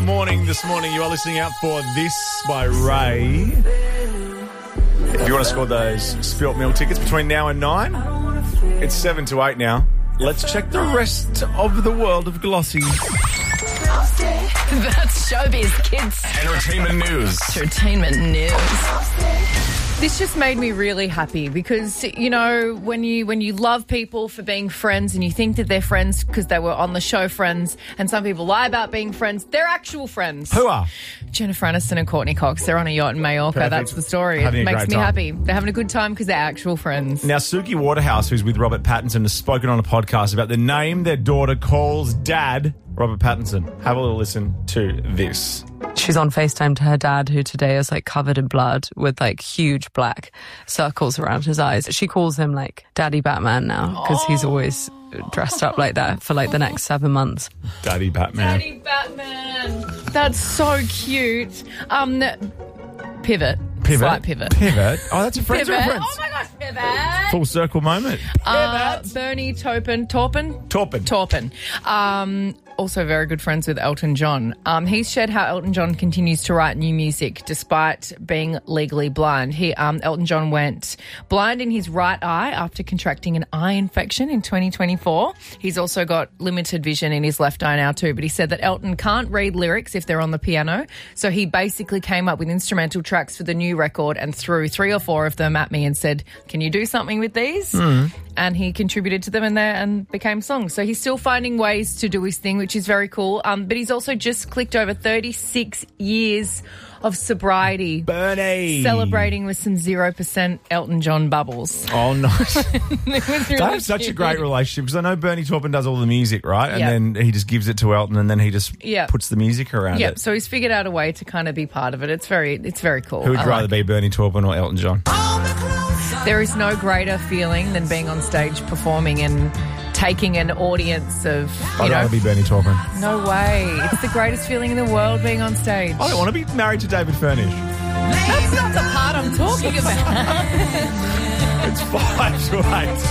morning. This morning you are listening out for This by Ray. If you want to score those Spilt Milk tickets between now and 9, it's 7 to 8 now. Let's check the rest of the world of Glossy. That's showbiz, kids. Entertainment news. Entertainment news. This just made me really happy because, you know, when you love people for being friends and you think that they're friends because they were on the show Friends, and some people lie about being friends, they're actual friends. Who are? Jennifer Aniston and Courtney Cox. They're on a yacht in Mallorca. Perfect. That's the story. Having It a makes great me time. happy. They're having a good time because they're actual friends. Now, Suki Waterhouse, who's with Robert Pattinson, has spoken on a podcast about the name their daughter calls Dad, Robert Pattinson. Have a little listen to this. She's on FaceTime to her dad, who today is like covered in blood with like huge black circles around his eyes. She calls him like Daddy Batman now because he's always dressed up like that for like the next 7 months. Daddy Batman. Daddy Batman. That's so cute. Pivot. Slight pivot. Pivot. Oh, that's a Friends Pivot. reference. Oh my gosh, pivot. Full circle moment. Bernie Taupin. Taupin. Also very good friends with Elton John. He's shared how Elton John continues to write new music despite being legally blind. Elton John went blind in his right eye after contracting an eye infection in 2024. He's also got limited vision in his left eye now too, but he said that Elton can't read lyrics if they're on the piano, so he basically came up with instrumental tracks for the new record and threw 3 or 4 of them at me and said, can you do something with these? And he contributed to them and became songs. So he's still finding ways to do his thing, which is very cool. But he's also just clicked over 36 years of sobriety. Bernie. Celebrating with some 0% Elton John bubbles. Oh, nice. It was They really have such a cute. great relationship because I know Bernie Taupin does all the music, right? Yeah. And then he just gives it to Elton and then he just puts the music around Yep, it. so he's figured out a way to kind of be part of it. It's very cool. Who would I rather like be Bernie Taupin or Elton John? it. There is no greater feeling than being on stage performing and taking an audience of, I'd rather be Bernie Taupin. no way. It's the greatest feeling in the world being on stage. I don't want to be married to David Furnish. That's not the part I'm talking about. It's 5 to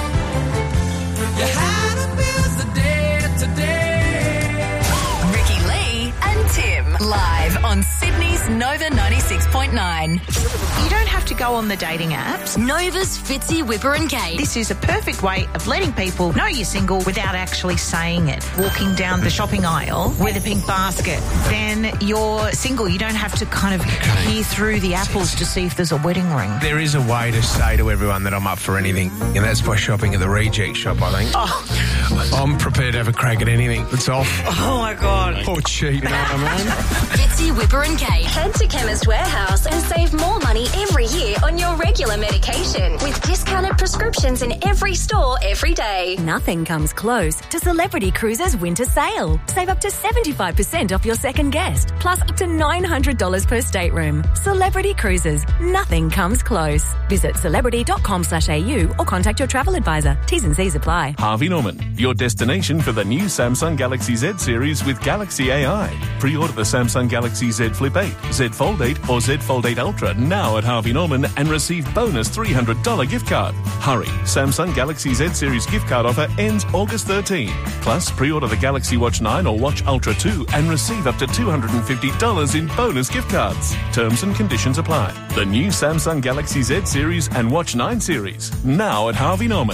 8. Ricky Lee and Tim. Live on Sydney's Nova 96.9. You don't have to go on the dating apps. Nova's Fitzy, Whipper and Kate. This is a perfect way of letting people know you're single without actually saying it. Walking down the shopping aisle with a pink basket. Then you're single. You don't have to kind of peer through the apples to see if there's a wedding ring. There is a way to say to everyone that I'm up for anything, and that's by shopping at the Reject Shop, I think. I'm prepared to have a crack at anything that's off. Oh, my God. Or cheap, you know what I mean? Fitzy, Whipper and Kate. Head to Chemist Warehouse and save more money every year on your regular medication with discounted prescriptions in every store every day. Nothing comes close to Celebrity Cruises' winter sale. Save up to 75% off your second guest, plus up to $900 per stateroom. Celebrity Cruises. Nothing comes close. Visit celebrity.com/au or contact your travel advisor. T's and C's apply. Harvey Norman, your destination for the new Samsung Galaxy Z series with Galaxy AI. Pre-order the Samsung Galaxy Z Flip 8, Z Fold 8 or Z Fold 8 Ultra now at Harvey Norman and receive bonus $300 gift card. Hurry, Samsung Galaxy Z series gift card offer ends August 13. Plus, pre-order the Galaxy Watch 9 or Watch Ultra 2 and receive up to $250 in bonus gift cards. Terms and conditions apply. The new Samsung Galaxy Z series and Watch 9 series now at Harvey Norman.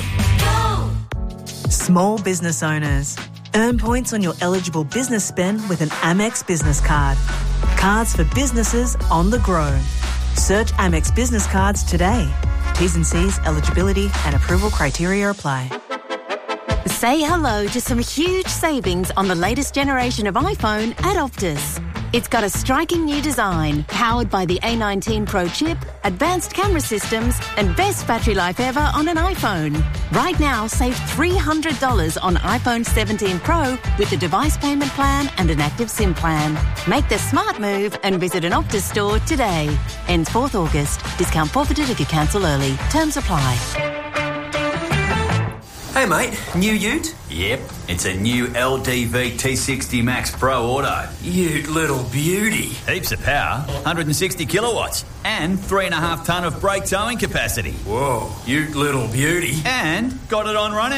Small business owners. Earn points on your eligible business spend with an Amex business card. Cards for businesses on the grow. Search Amex business cards today. T's and C's, eligibility and approval criteria apply. Say hello to some huge savings on the latest generation of iPhone at Optus. It's got a striking new design, powered by the A19 Pro chip, advanced camera systems, and best battery life ever on an iPhone. Right now, save $300 on iPhone 17 Pro with a device payment plan and an active SIM plan. Make the smart move and visit an Optus store today. Ends 4th August. Discount forfeited if you cancel early. Terms apply. Hey mate, new ute? Yep, it's a new LDV T60 Max Pro Auto. Ute little beauty. Heaps of power, 160 kilowatts, and 3.5 tonne of brake towing capacity. Whoa, ute little beauty. And got it on run out.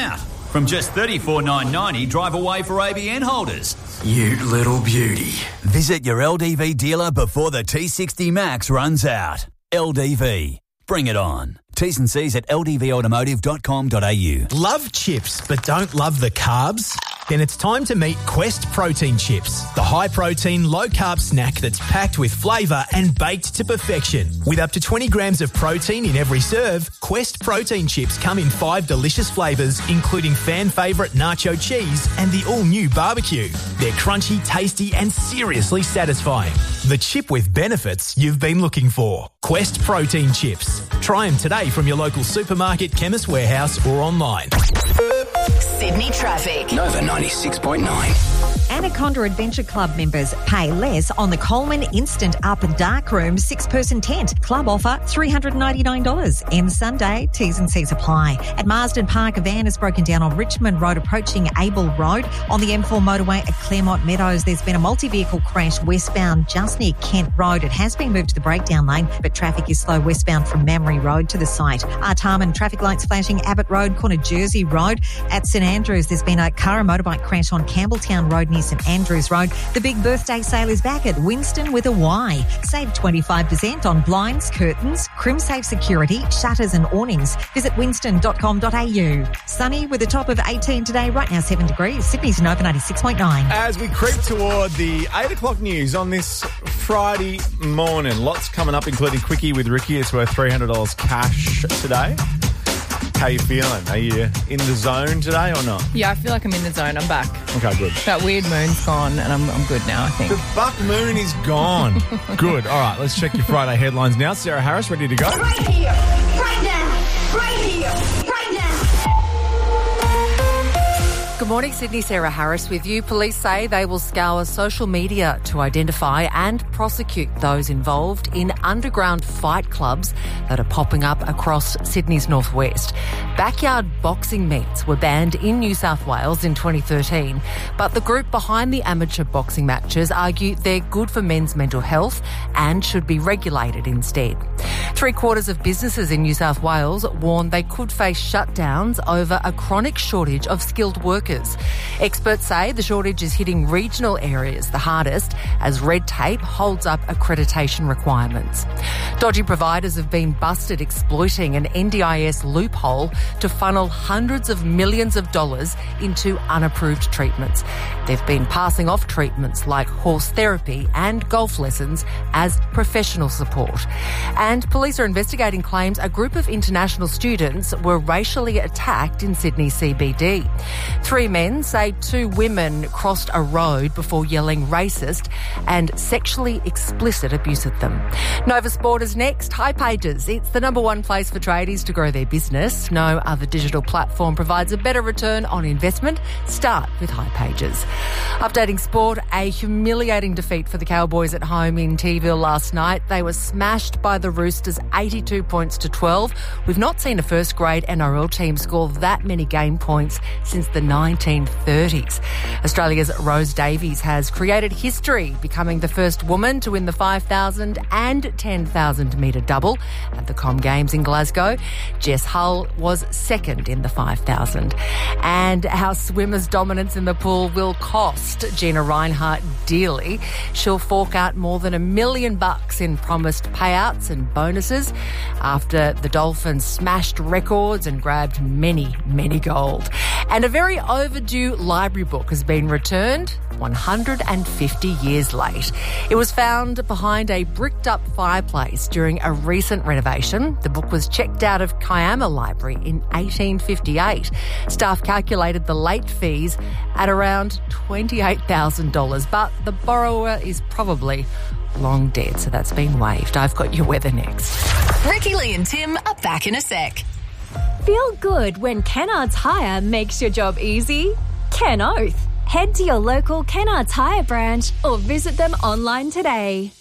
From just $34,990 drive away for ABN holders. You little beauty. Visit your LDV dealer before the T60 Max runs out. LDV. Bring it on. T's and C's at ldvautomotive.com.au. Love chips but don't love the carbs? Then it's time to meet Quest Protein Chips, the high-protein, low-carb snack that's packed with flavour and baked to perfection. With up to 20 grams of protein in every serve, Quest Protein Chips come in 5 delicious flavours, including fan favourite nacho cheese and the all-new barbecue. They're crunchy, tasty and seriously satisfying. The chip with benefits you've been looking for. Quest Protein Chips. Try them today from your local supermarket, chemist warehouse or online. Sydney traffic. Nova 96.9. Anaconda Adventure Club members pay less on the Coleman Instant Up Dark Room 6-person tent. Club offer $399. Ends Sunday. T's and C's apply. At Marsden Park, a van has broken down on Richmond Road approaching Abel Road. On the M4 motorway at Claremont Meadows, there's been a multi-vehicle crash westbound just near Kent Road. It has been moved to the breakdown lane, but traffic is slow westbound from Mamre Road to the site. Artarmon traffic lights flashing Abbott Road, corner Jersey Road. At St Andrews, there's been a car and motorbike crash on Campbelltown Road near St Andrews Road. The big birthday sale is back at Winston with a Y. Save 25% on blinds, curtains, Crimsafe security, shutters and awnings. Visit winston.com.au. Sunny with a top of 18 today, right now 7 degrees. Sydney's Nova 96.9. As we creep toward the 8 o'clock news on this Friday morning, lots coming up, including Quickie with Ricky. It's worth $300 cash today. How you feeling? Are you in the zone today or not? Yeah, I feel like I'm in the zone. I'm back. Okay, good. That weird moon's gone and I'm good now, I think. The buck moon is gone. Good. All right, let's check your Friday headlines now. Sarah Harris, ready to go? Right here, right now, right here, right now. Good morning, Sydney. Sarah Harris with you. Police say they will scour social media to identify and prosecute those involved in underground fight clubs that are popping up across Sydney's northwest. Backyard boxing meets were banned in New South Wales in 2013, but the group behind the amateur boxing matches argue they're good for men's mental health and should be regulated instead. 3/4 of businesses in New South Wales warn they could face shutdowns over a chronic shortage of skilled workers. Experts say the shortage is hitting regional areas the hardest as red tape holds up accreditation requirements. Dodgy providers have been busted exploiting an NDIS loophole to funnel hundreds of millions of dollars into unapproved treatments. They've been passing off treatments like horse therapy and golf lessons as professional support. And police are investigating claims a group of international students were racially attacked in Sydney CBD. 3 men say 2 women crossed a road before yelling racist and sexually explicit abuse at them. Nova Sport is next. Hipages. It's the #1 place for tradies to grow their business. No other digital platform provides a better return on investment. Start with Hipages. Updating sport, a humiliating defeat for the Cowboys at home in Teeville last night. They were smashed by the Roosters 82 points to 12. We've not seen a first-grade NRL team score that many game points since the 1930s. Australia's Rose Davies has created history, becoming the first woman to win the 5,000 and 10,000 metre double at the Com Games in Glasgow. Jess Hull was second in the 5,000. And our swimmers' dominance in the pool will cost Gina Reinhart dearly. She'll fork out more than $1 million in promised payouts and bonuses after the Dolphins smashed records and grabbed many, many gold. And a very overdue library book has been returned 150 years late. It was found behind a bricked-up fireplace during a recent renovation. The book was checked out of Kiama Library in 1858. Staff calculated the late fees at around $28,000, but the borrower is probably long dead, so that's been waived. I've got your weather next. Ricky Lee and Tim are back in a sec. Feel good when Kennards Hire makes your job easy? Ken Oath. Head to your local Kennards Hire branch or visit them online today.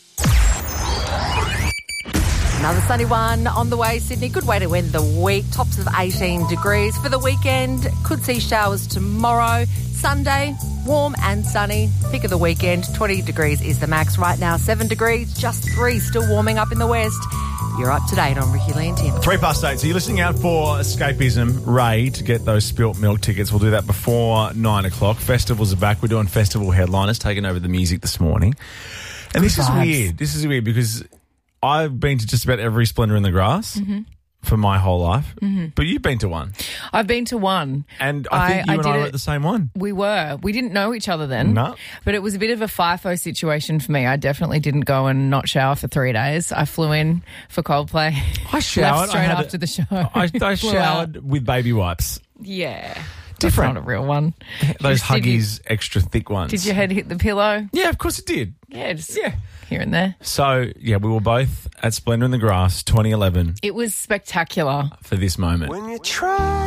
Another sunny one on the way, Sydney. Good way to end the week. Tops of 18 degrees. For the weekend, could see showers tomorrow. Sunday, warm and sunny. Pick of the weekend, 20 degrees is the max. Right now, 7 degrees, just 3 still warming up in the west. You're up to date on Ricky Lee and Tim. 8:03. So you're listening out for Escapism, Ray, to get those Spilt Milk tickets. We'll do that before 9 o'clock. Festivals are back. We're doing festival headliners, taking over the music this morning. And this is weird. This is weird because I've been to just about every Splendour in the Grass for my whole life. But you've been to one. I've been to one. And I think you and I were at the same one. We were. We didn't know each other then. No. But it was a bit of a FIFO situation for me. I definitely didn't go and not shower for 3 days. I flew in for Coldplay. I showered. Left straight after the show. I showered with baby wipes. Yeah. Different. That's not a real one. Those Huggies extra thick ones. Did your head hit the pillow? Yeah, of course it did. Yeah, just here and there. So, yeah, we were both at Splendour in the Grass 2011. It was spectacular. For this moment. When you try